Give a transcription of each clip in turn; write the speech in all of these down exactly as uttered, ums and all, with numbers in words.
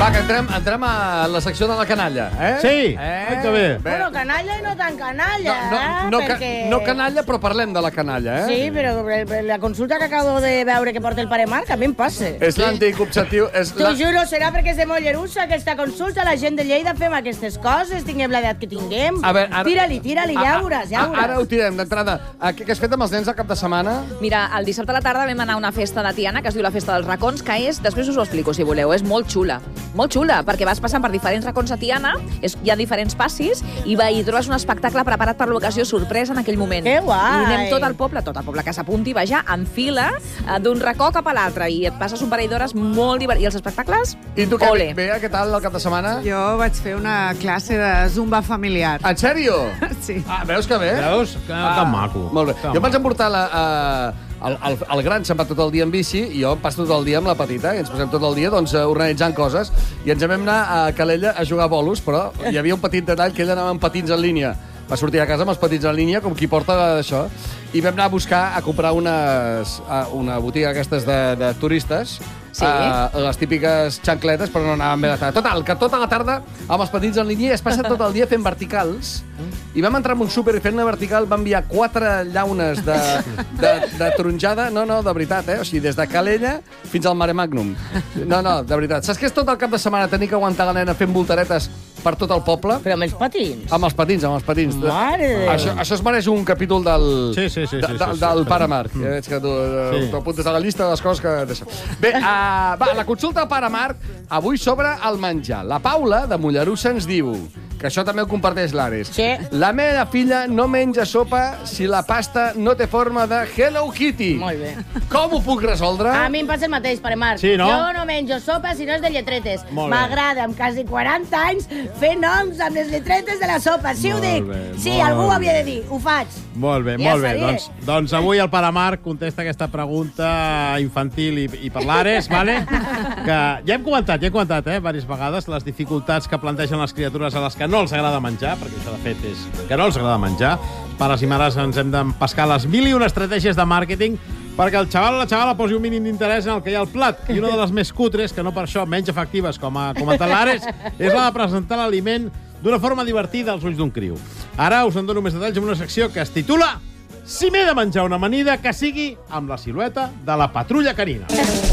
Va, que entrem, entrem a la secció de la canalla, eh? Sí, eh? que bé. Bueno, canalla i no tan canalla, no, no, no, eh? Perquè... no canalla, però parlem de la canalla, eh? Sí, però la consulta que acabo de veure que porta el pare Marc a mi em passa. És l'antic objectiu... És T'ho la... juro, serà perquè és de Mollerussa aquesta consulta. La gent de Lleida fem aquestes coses, tinguem l'edat que tinguem. A veure, ara... Tira-li, tira-li, ja ho veuràs, ja ho veuràs. Ara ho tirem d'entrada. Què has fet amb els nens el cap de setmana? Mira, el dissabte a la tarda vam anar a una festa de Tiana, que es diu la Festa dels Racons, que és, després us ho explico, si voleu, és molt xula. Molt xula, perquè vas passant per diferents racons a Tiana, és, hi ha diferents passis, i, va, i trobes un espectacle preparat per l'ocasió sorpresa en aquell moment. Que guai! I anem tot el poble, tot el poble que s'apunti, vaja, en fila, eh, d'un racó cap a l'altre, i et passes un parell d'hores molt divertit. I els espectacles, I tu què, ole. Bea, què tal el cap de setmana? Jo vaig fer una classe de zumba familiar. En sèrio? Sí. Ah, veus que bé? Veus? Que, Ah, que maco. Molt bé. Que Jo em vaig maco. emportar la... Uh, el, el, el gran se'n va tot el dia en bici i jo em passo tot el dia amb la petita i ens passem tot el dia doncs, organitzant coses i ens vam anar a Calella a jugar a bolos, però hi havia un petit detall que ell anava amb patins en línia. Va sortir a casa amb els patins en línia, com qui porta d'això, i vam anar a buscar, a comprar unes, a una botiga aquestes de, de turistes, Sí. uh, les típiques xancletes, però no anaven bé de tarda. Total, que tota la tarda amb els patins en línia es passa tot el dia fent verticals i vam entrar en un súper i fent una vertical va enviar quatre llaunes de, de, de taronjada, no, no, de veritat, eh? O sigui, des de Calella fins al Mare Magnum. No, no, de veritat. Saps què és tot el cap de setmana tenir que aguantar la nena fent voltaretes per tot el poble? Però amb els patins. Amb els patins, amb els patins. Mare de Déu. Això, això es mereix un capítol del, Sí, sí, sí, sí, de, sí, de, sí, del sí. pare Marc. Ja veig que tu Sí. sí. apuntes a la llista de les coses que... Deixa. Bé, uh, va, la consulta al pare Marc, avui sobre el menjar. La Paula, de Mollerussa, ens diu, que això també ho comparteix l'Ares. Sí. La meva filla no menja sopa si la pasta no té forma de Hello Kitty. Molt bé. Com ho puc resoldre? A mi em passa el mateix, pare Marc. Sí, no? Jo no menjo sopa si no és de lletretes. Molt bé. M'agrada, amb quasi quaranta anys, fer noms amb les lletretes de la sopa. Sí, ho Molt dic. bé, Sí, molt algú ho bé. havia de dir. Ho faig. Molt bé, Ja molt bé. estaria. Doncs, doncs avui el pare Marc contesta aquesta pregunta infantil i, i per l'Ares, vale? Que ja hem comentat, ja hem comentat, eh, diverses vegades les dificultats que plantegen les criatures a les que no els agrada menjar, perquè això, de fet, és que no els agrada menjar. Pares i mares ens hem d'empescar les mil i una estratègies de màrqueting perquè el xaval o la xavala posi un mínim d'interès en el que hi ha al plat. I una de les més cutres, que no per això menys efectives, com ha comentat l'Ares, és la de presentar l'aliment d'una forma divertida als ulls d'un criu. Ara us en dono més detalls en una secció que es titula Si m'he de menjar una amanida, que sigui amb la silueta de la patrulla canina.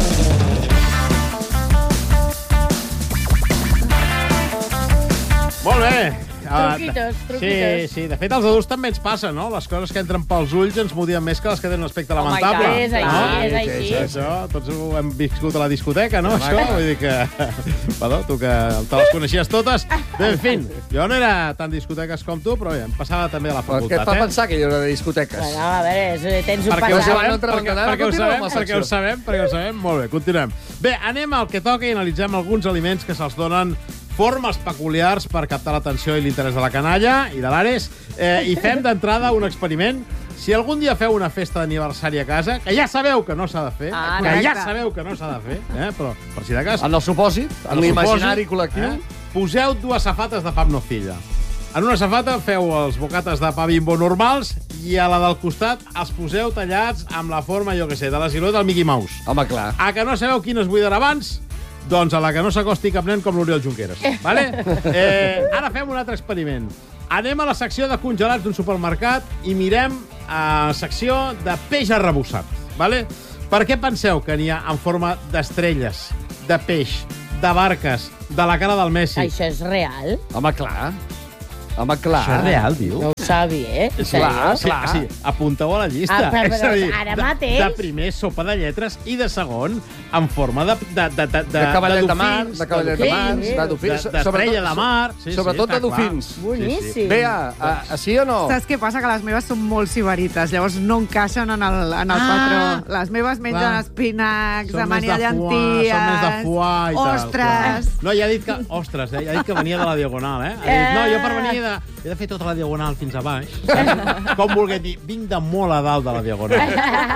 Molt bé. Ah, Truquitos, truquitos. Sí, sí. De fet, als adults també ens passa, no? Les coses que entren pels ulls ens motiven més que les que tenen un aspecte Home, lamentable. i tant. És així, no? és Sí, així. sí, sí. Això, tots ho hem viscut a la discoteca, no? Això, vull dir que... Perdó, tu que te les coneixies totes. Bé, en fi, jo no era tan discoteques com tu, però bé, em passava també a la Què et facultat, fa eh? pensar que hi haurà discoteques? Bueno, a veure, és- tens un Perquè ho passat. sabem, No entra perquè, l'entrada, perquè, ho continuem sabem, amb la perquè ho secció. sabem, perquè ho sabem. Molt bé, continuem. Bé, anem al que toca i analitzem alguns aliments que se'ls donen formes peculiars per captar l'atenció i l'interès de la canalla i de l'Ares. Eh, I fem d'entrada un experiment. Si algun dia feu una festa d'aniversari a casa, que ja sabeu que no s'ha de fer, Ah, que correcte. ja sabeu que no s'ha de fer, eh, però per si de cas... En el supòsit, en el l'imaginari supòsit, col·lectiu... eh, poseu dues safates de pa amb nocilla. En una safata feu els bocates de pa Bimbo normals i a la del costat els poseu tallats amb la forma, jo què sé, de la silueta del Mickey Mouse. Home, clar. A que no sabeu quin es buidarà abans? Doncs a la que no s'acosti cap nen com l'Oriol Junqueras. Vale? Eh, ara fem un altre experiment. Anem a la secció de congelats d'un supermercat i mirem a la secció de peix arrebossat. Vale? Per què penseu que n'hi ha en forma d'estrelles, de peix, de barques, de la cara del Messi? Això és real? Home, clar. Home, clar. Això és real, diu? No ho sabia, eh? Sí, Clar, sí, clar. sí, apunteu a la llista. Ah, però- És a dir, però ara de, mateix? de primer sopa de lletres i de segon en forma de de de de, De cavallet de mar, dofins, de cavallet de mar, dofins, de dofins. de- d'estrella de mar. Sí, Sobretot sí, de està clar. dofins. Boníssim. Bea, a, a sí o no? Saps què passa? Que les meves són molt sibarites, llavors no encaixen en el, en el Ah! patró. Les meves mengen Clar. espinacs, Són més amanida de foie, llenties, són més de foie i tal. ostres. No, ja ha dit que... Ostres, eh? Ja ha dit que venia de la Diagonal, eh? Ha dit, no, jo per venir de... He de fer tota la Diagonal fins a a baix, com volguem dir, vinc de molt a dalt de la diagonal.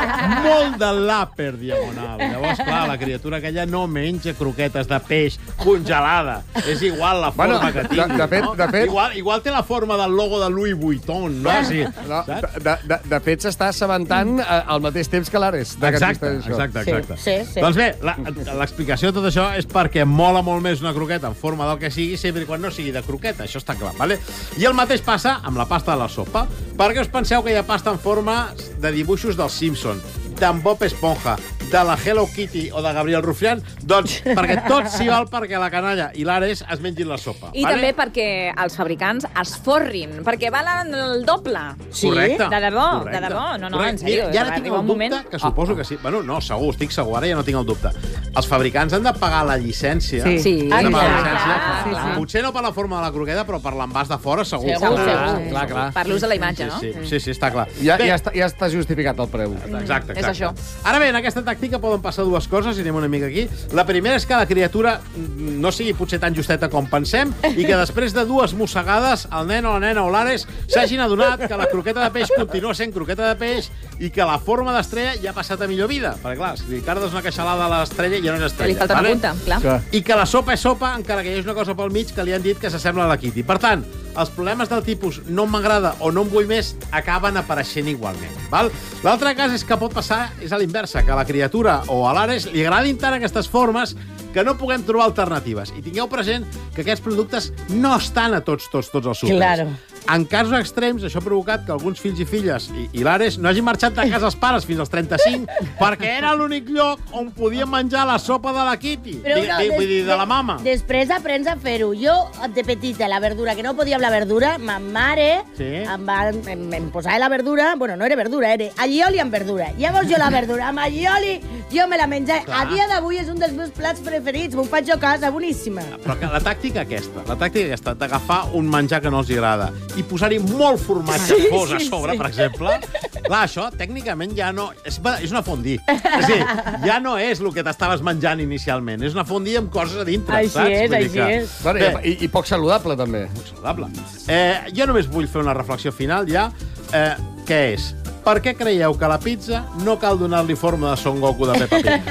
Molt de l'àper diagonal. Llavors, clar, la criatura aquella no menja croquetes de peix congelada. És igual la forma Bueno, que tingui, de- de fet- no? de fet- Igual, igual té la forma del logo de Louis Vuitton, no? Sí, No, saps? de, de, de fet, s'està assabentant eh, al mateix temps que l'Ares. de que Exacte, existeix això. exacte, exacte. Sí, sí, sí. Doncs bé, la- l'explicació de tot això és perquè mola molt més una croqueta en forma del que sigui, sempre i quan no sigui de croqueta, això està clar, vale? I el mateix passa amb la pasta de la sopa. Per què us penseu que hi ha pasta en forma de dibuixos dels Simpson, d'en Bob Esponja, de la Hello Kitty o de Gabriel Rufián? Doncs perquè tot s'hi val perquè la canalla i l'Ares es mengin la sopa. I vale? també perquè els fabricants es forrin, perquè valen el doble. Sí? Correcte. De debò, Correcte. de debò. No, no, Correcte. en sèrio, I, i ara va tinc arribar el un dubte, moment- que suposo que sí. Bueno, no, segur, estic segur, ara ja no tinc el dubte. Els fabricants han de pagar la llicència. Sí. Sí, Han de pagar la Exacte. llicència. Sí, sí. Potser no per la forma de la croqueta, però per l'envàs de fora, segur. Segur, Clar, segur. clar, clar. Per l'ús de la imatge, Sí, no? sí, sí, sí, està clar. Ja, Bé, ja, està, ja està justificat el preu. Exacte, exacte. És això. Ara bé, en aquesta tàctica poden passar dues coses, i anem una mica aquí. La primera és que la criatura mm, no sigui potser tan justeta com pensem i que després de dues mossegades el nen o la nena o l'Ares s'hagin adonat que la croqueta de peix continua sent croqueta de peix i que la forma d'estrella ja ha passat a millor vida. Perquè, clar, si li cardes una queixalada a l'estrella ja no és Que li estrella. falta una punta, clar. Clar. I que la sopa és sopa, encara que hi hagi una cosa pel mig que li han dit que s'assembla a la Kitty. Per tant, els problemes del tipus no m'agrada o no em vull més acaben apareixent igualment. Val? L'altre cas és que pot passar és a l'inversa, que a la criatura o a l'Ares li agradin tant aquestes formes que no puguem trobar alternatives. I tingueu present que aquests productes no estan a tots, tots, tots els súpers. Claro. En casos extrems, això ha provocat que alguns fills i filles i, i l'Ares no hagin marxat de casa els pares fins als trenta-cinc perquè era l'únic lloc on podien menjar la sopa de la Kitty. Però Dic- no, dic- des- vull dir, de la mama. Després aprens a fer-ho. Jo, de petita, la verdura, que no podia amb la verdura, ma mare Sí. em, va, em, em posava la verdura, bueno, no era verdura, era allioli amb verdura. Llavors jo la verdura amb allioli, jo me la menjava. Clar. A dia d'avui és un dels meus plats preferits, m'ho faig jo a casa, boníssima. Però que la tàctica aquesta, la tàctica aquesta d'agafar un menjar que no els agrada i posar-hi molt formatge Sí, fos a sí, sobre, sí. per exemple, clar, això tècnicament ja no... És, és una fondí. És a dir, ja no és el que t'estaves menjant inicialment, és una fondí amb coses a dintre, Així saps? és, Vull dir així que- és. Bueno, Bé, i, I poc saludable, també. saludable. Eh, jo només vull fer una reflexió final, ja, eh, que és... Per què creieu que a la pizza no cal donar-li forma de Son Goku de Peppa Pig?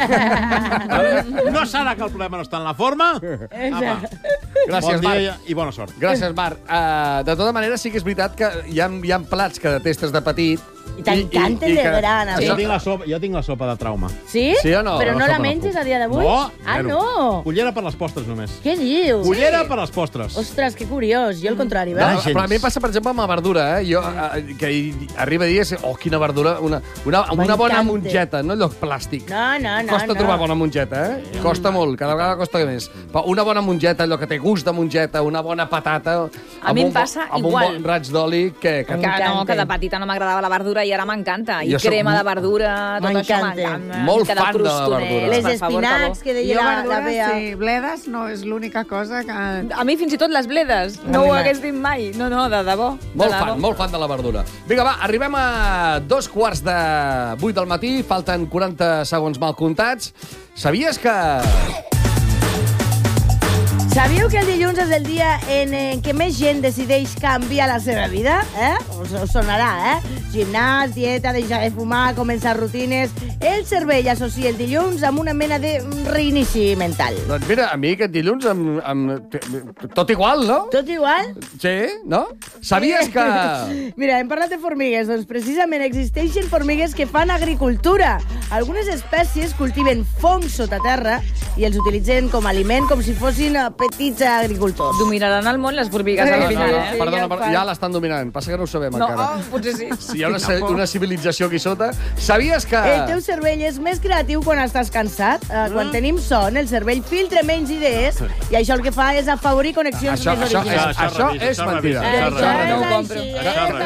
Vale? No serà que el problema no està en la forma? Apa, Gràcies, bon dia Marc. i- i bona sort. Gràcies, Marc. Uh, de tota manera, sí que és veritat que hi ha, hi ha plats que detestes de petit. I t'encanten de que- gran, a Jo Això- tinc, la sopa, jo tinc la sopa de trauma. Sí? Sí o no? Però La no sopa la no menges puc. a dia d'avui? No, Ah, zero. no? Cullera per les postres, només. Què dius? Cullera per les postres. Ostres, que curiós. Jo al contrari, No, va. Ah, gens. però a mi passa, per exemple, amb la verdura, eh? Jo, eh, que hi- arriba dies, oh, quina verdura, una, una, una bona M'encanta. mongeta, no allò plàstic. No, no, no. Costa no. trobar bona mongeta, eh? Costa molt, cada vegada costa més. Però una bona mongeta, allò que té gust de mongeta, una bona patata... A amb mi em un bo- passa amb igual. un bon raig d'oli, que... que... Que no, M'encanta. que de petita no m'agradava la verdura i ara m'encanta. I Jo soc crema de molt- verdura, tot això M'encanta. m'encanta. Molt Mica fan de la crostonets, verdura. Les per favor, espinacs, que que Jo deia la, la verdures, Bea. sí, bledes no és l'única cosa que... bo. A mi fins i tot les bledes. No mi ho m'agrada. hagués dit mai. No, no, de debò. Molt de fan, debò. molt fan de la verdura. Vinga, va, arribem a dos quarts de vuit del matí, falten quaranta segons mal comptats. Sabies que... Sabíeu que el dilluns és el dia en eh, què més gent decideix canviar la seva vida? Eh? Us, us sonarà, eh? Gimnàs, dieta, deixar de fumar, començar rutines... El cervell associa el dilluns amb una mena de reinici mental. Doncs mira, a mi aquest dilluns em, em, tot igual, no? Tot igual? Sí, no? Sabies que... Mira, hem parlat de formigues, doncs precisament existeixen formigues que fan agricultura. Algunes espècies cultiven fongs sota terra i els utilitzen com a aliment, com si fossin eh, petits agricultors. Dominaran el món les formigues Sí, al No, no, final, no, eh? perdona, ja per- fan. ja l'estan dominant. Passa que no ho sabem No, encara. oh, potser sí. Si hi ha una, una civilització aquí sota... Sabies que... El teu cervell és més creatiu quan estàs cansat. Eh, quan tenim son, el cervell filtra menys idees i això el que fa és afavorir connexions Això- més això originals. és- això revisa, és això mentida. revisa, Això això és revisa. així, Això eh?